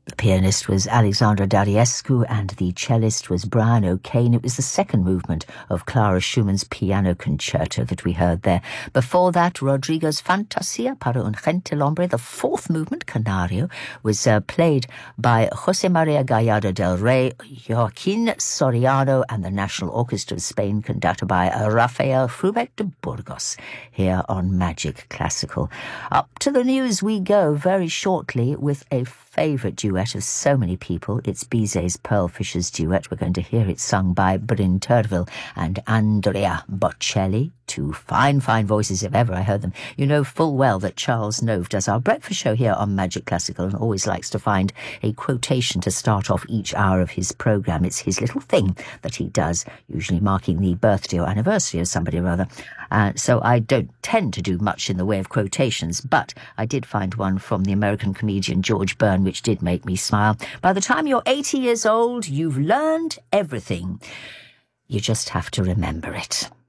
The pianist was Alexandra Dariescu and the cellist was Brian O'Kane. It was the second movement of Clara Schumann's piano concerto that we heard there. Before that, Rodrigo's Fantasia para un gentilhombre, the fourth movement, Canario, was played by José María Gallardo del Rey, Joaquín Soriano and the National Orchestra of Spain, conducted by Rafael Frubeck de Burgos, here on Magic Classical. Up to the news we go very shortly with a favourite duet of so many people. It's Bizet's Pearl Fishers duet. We're going to hear it sung by Bryn Terfel and Andrea Bocelli. Two fine voices if ever I heard them. You know full well that Charles Nove does our breakfast show here on Magic Classical and always likes to find a quotation to start off each hour of his programme. It's his little thing that he does, usually marking the birthday or anniversary of somebody or other. So I don't tend to do much in the way of quotations, but I did find one from the American comedian George Byrne, which did make me smile. By the time you're 80 years old, you've learned everything. You just have to remember it.